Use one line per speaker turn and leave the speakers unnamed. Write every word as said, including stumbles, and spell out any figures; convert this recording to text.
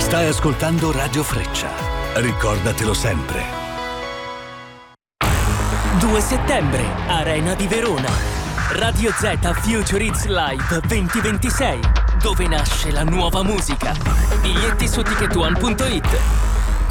Stai ascoltando Radio Freccia. Ricordatelo sempre.
due settembre, Arena di Verona. Radio Z Future Hits Live duemilaventisei, dove nasce la nuova musica. Biglietti su ticket one punto it.